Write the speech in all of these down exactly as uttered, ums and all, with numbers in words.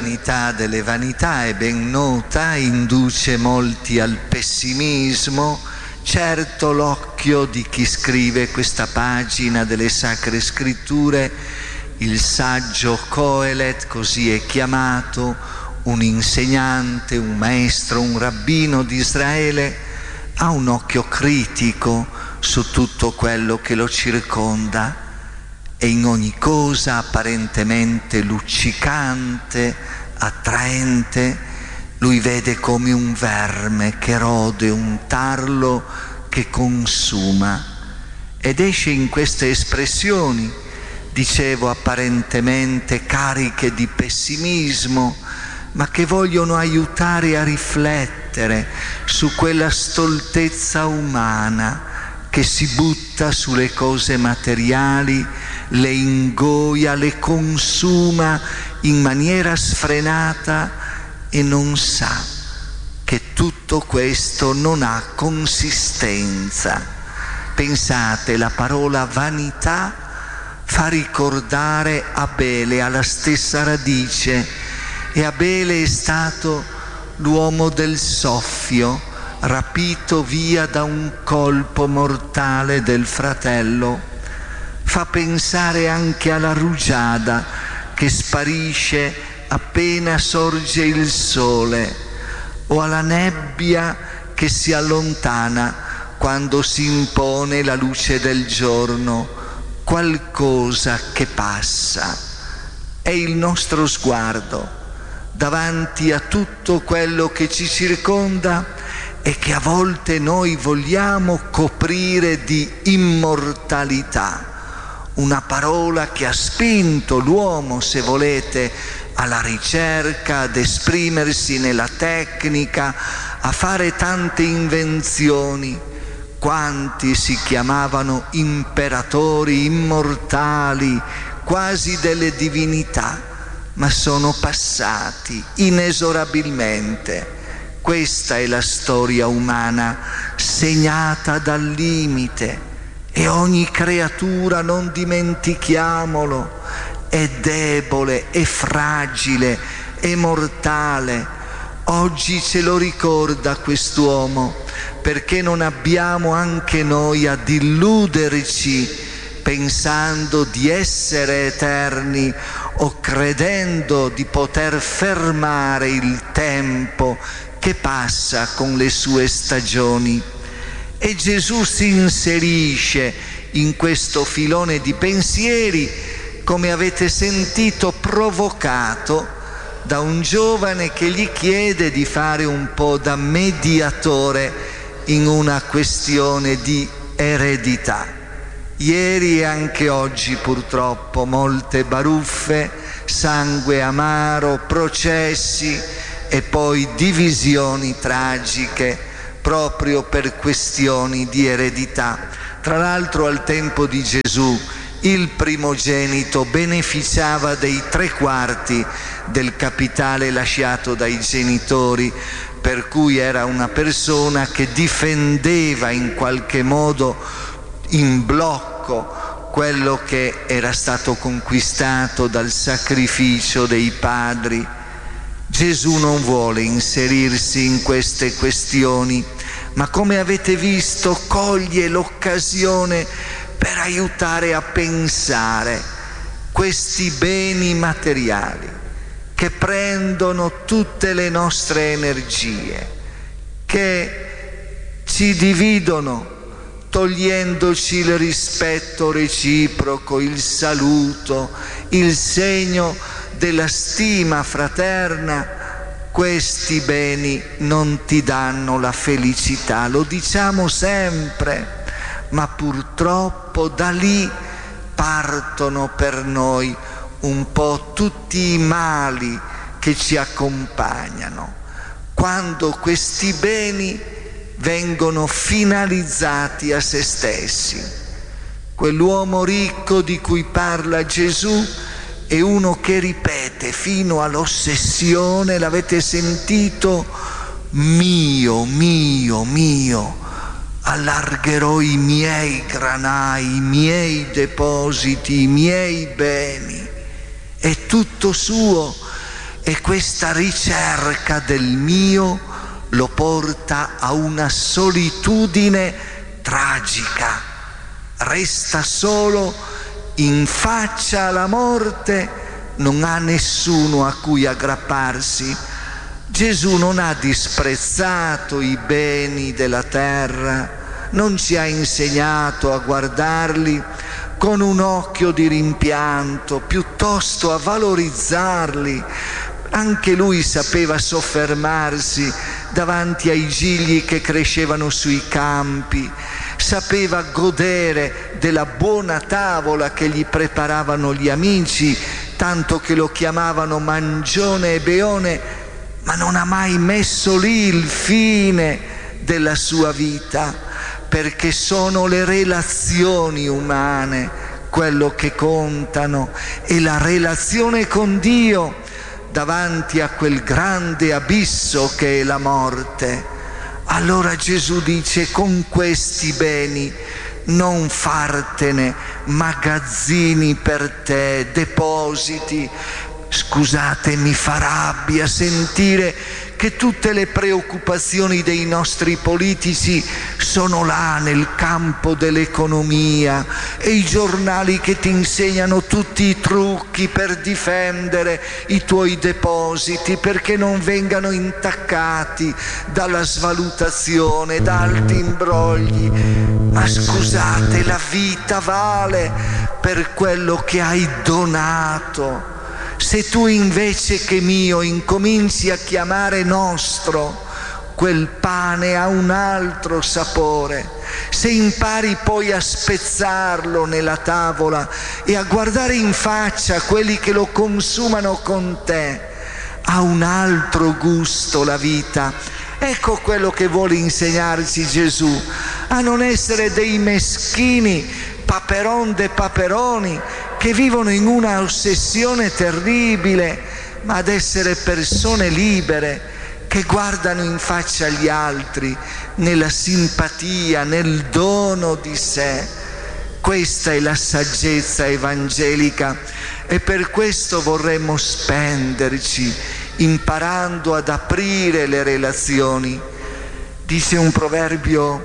vanità delle vanità è ben nota, induce molti al pessimismo. Certo, l'occhio di chi scrive questa pagina delle Sacre Scritture, il saggio Coelet, così è chiamato, un insegnante, un maestro, un rabbino di Israele, ha un occhio critico su tutto quello che lo circonda e in ogni cosa apparentemente luccicante, attraente, lui vede come un verme che rode, un tarlo che consuma, ed esce in queste espressioni, dicevo, apparentemente cariche di pessimismo, ma che vogliono aiutare a riflettere su quella stoltezza umana che si butta sulle cose materiali, le ingoia, le consuma in maniera sfrenata e non sa che tutto questo non ha consistenza. Pensate, la parola vanità fa ricordare Abele, alla stessa radice, e Abele è stato l'uomo del soffio, rapito via da un colpo mortale del fratello. Fa pensare anche alla rugiada che sparisce appena sorge il sole, o alla nebbia che si allontana quando si impone la luce del giorno. Qualcosa che passa. È il nostro sguardo davanti a tutto quello che ci circonda e che a volte noi vogliamo coprire di immortalità. Una parola che ha spinto l'uomo, se volete, alla ricerca, ad esprimersi nella tecnica, a fare tante invenzioni. Quanti si chiamavano imperatori immortali, quasi delle divinità, ma sono passati inesorabilmente. Questa è la storia umana, segnata dal limite, e ogni creatura, non dimentichiamolo, è debole, è fragile, è mortale. Oggi ce lo ricorda quest'uomo, perché non abbiamo anche noi ad illuderci pensando di essere eterni o credendo di poter fermare il tempo che passa con le sue stagioni. E Gesù si inserisce in questo filone di pensieri, come avete sentito, provocato da un giovane che gli chiede di fare un po' da mediatore in una questione di eredità. Ieri e anche oggi purtroppo molte baruffe, sangue amaro, processi e poi divisioni tragiche proprio per questioni di eredità. Tra l'altro, al tempo di Gesù il primogenito beneficiava dei tre quarti del capitale lasciato dai genitori, per cui era una persona che difendeva in qualche modo in blocco quello che era stato conquistato dal sacrificio dei padri. Gesù non vuole inserirsi in queste questioni, ma come avete visto coglie l'occasione per aiutare a pensare questi beni materiali che prendono tutte le nostre energie, che ci dividono togliendoci il rispetto reciproco, il saluto, il segno della stima fraterna. Questi beni non ti danno la felicità, lo diciamo sempre, ma purtroppo da lì partono per noi un po' tutti i mali che ci accompagnano, quando questi beni vengono finalizzati a se stessi. Quell'uomo ricco di cui parla Gesù è uno che ripete fino all'ossessione, l'avete sentito, mio, mio, mio, allargherò i miei granai, i miei depositi, i miei beni, è tutto suo. e questa ricerca del mio lo porta a una solitudine tragica. Resta solo in faccia alla morte, non ha nessuno a cui aggrapparsi. Gesù non ha disprezzato i beni della terra, non ci ha insegnato a guardarli con un occhio di rimpianto, piuttosto a valorizzarli. Anche lui sapeva soffermarsi davanti ai gigli che crescevano sui campi, sapeva godere della buona tavola che gli preparavano gli amici, tanto che lo chiamavano mangione e beone, ma non ha mai messo lì il fine della sua vita, perché sono le relazioni umane quello che contano, e la relazione con Dio davanti a quel grande abisso che è la morte. Allora Gesù dice: con questi beni non fartene magazzini per te, depositi. Scusate, mi fa rabbia sentire che tutte le preoccupazioni dei nostri politici sono là nel campo dell'economia, e i giornali che ti insegnano tutti i trucchi per difendere i tuoi depositi perché non vengano intaccati dalla svalutazione, da alti imbrogli. Ma scusate, la vita vale per quello che hai donato. Se tu invece che mio incominci a chiamare nostro, quel pane ha un altro sapore. Se impari poi a spezzarlo nella tavola e a guardare in faccia quelli che lo consumano con te, ha un altro gusto la vita. Ecco quello che vuole insegnarci Gesù: a non essere dei meschini paperon de paperoni che vivono in una ossessione terribile, ma ad essere persone libere che guardano in faccia agli altri nella simpatia, nel dono di sé. Questa è la saggezza evangelica, e per questo vorremmo spenderci imparando ad aprire le relazioni. Dice un proverbio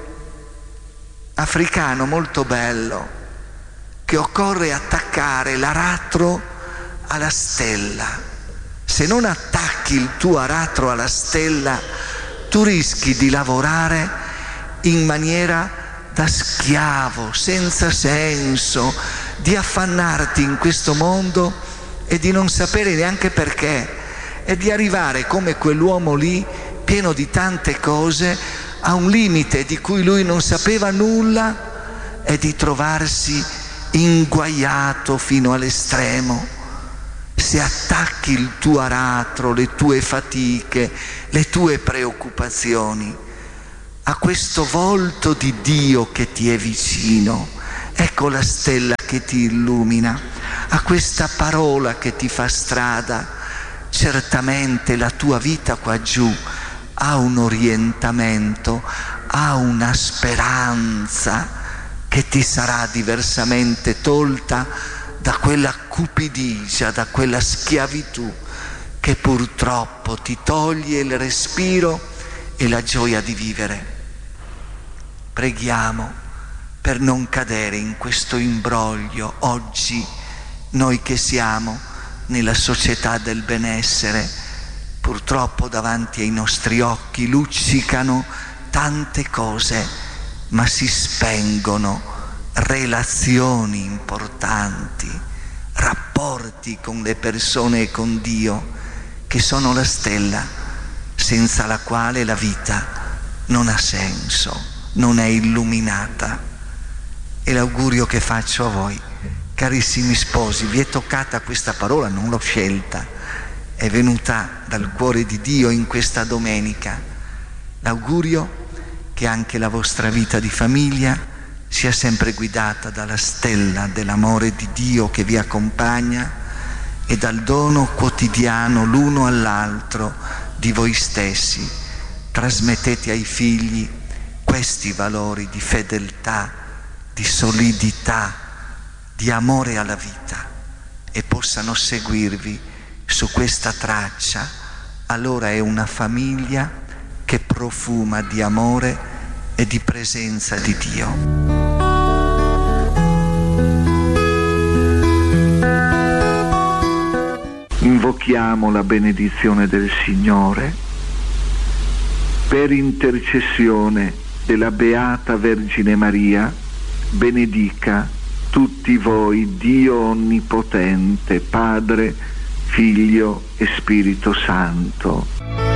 africano molto bello che occorre attaccare l'aratro alla stella. Se non attacchi il tuo aratro alla stella, tu rischi di lavorare in maniera da schiavo, senza senso, di affannarti in questo mondo e di non sapere neanche perché, e di arrivare come quell'uomo lì, pieno di tante cose, a un limite di cui lui non sapeva nulla, e di trovarsi inguaiato fino all'estremo. Se attacchi il tuo aratro, le tue fatiche, le tue preoccupazioni a questo volto di Dio che ti è vicino, ecco la stella che ti illumina, a questa parola che ti fa strada, certamente la tua vita qua giù ha un orientamento, ha una speranza che ti sarà diversamente tolta da quella cupidigia, da quella schiavitù che purtroppo ti toglie il respiro e la gioia di vivere. Preghiamo per non cadere in questo imbroglio oggi, noi che siamo nella società del benessere. Purtroppo davanti ai nostri occhi luccicano tante cose, ma si spengono relazioni importanti, rapporti con le persone e con Dio, che sono la stella senza la quale la vita non ha senso, non è illuminata. E l'augurio che faccio a voi, carissimi sposi, vi è toccata questa parola, non l'ho scelta, è venuta dal cuore di Dio in questa domenica. L'augurio che anche la vostra vita di famiglia sia sempre guidata dalla stella dell'amore di Dio che vi accompagna e dal dono quotidiano l'uno all'altro di voi stessi. Trasmettete ai figli questi valori di fedeltà, di solidità, di amore alla vita, e possano seguirvi su questa traccia, allora è una famiglia che profuma di amore e di presenza di Dio. Invochiamo la benedizione del Signore per intercessione della Beata Vergine Maria. Benedica tutti voi Dio Onnipotente, Padre, Figlio e Spirito Santo.